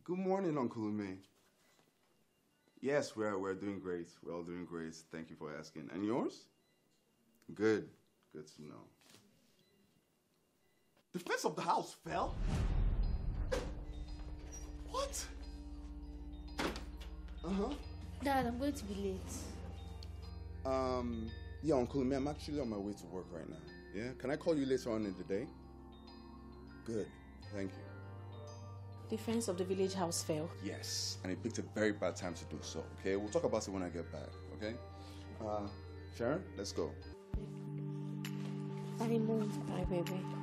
Good morning, Uncle Ume. Yes, we're doing great. We're all doing great. Thank you for asking. And yours? Good. Good to know. The fence of the house fell? What? Uh-huh. Dad, I'm going to be late. Yeah, Uncle Ume, I'm actually on my way to work right now. Yeah? Can I call you later on in the day? Good. Thank you. The fence of the village house fell. Yes, and it picked a very bad time to do so, okay? We'll talk about it when I get back, okay? Sharon, let's go. Bye, Mom. Bye, baby.